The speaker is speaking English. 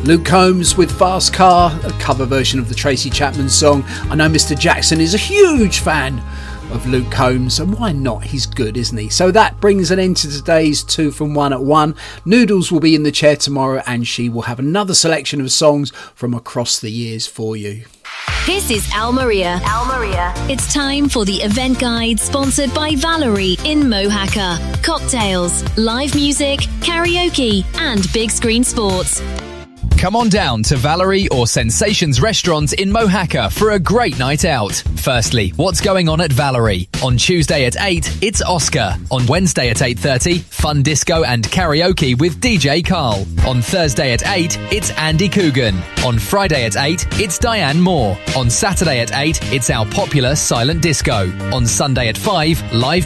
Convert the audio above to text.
Luke Combs with Fast Car, a cover version of the Tracy Chapman song. I know Mr. Jackson is a huge fan of Luke Combs, and why not? He's good, isn't he? So that brings an end to today's 2 from 1 at 1. Noodles will be in the chair tomorrow, and she will have another selection of songs from across the years for you. This is Al Maria. Al Maria. It's time for the event guide sponsored by Valerie in Mohacker. Cocktails, live music, karaoke, and big screen sports. Come on down to Valerie or Sensations Restaurant in Mohacker for a great night out. Firstly, what's going on at Valerie? On Tuesday at 8, it's Oscar. On Wednesday at 8:30, fun disco and karaoke with DJ Carl. On Thursday at 8, it's Andy Coogan. On Friday at 8, it's Diane Moore. On Saturday at 8, it's our popular silent disco. On Sunday at 5, live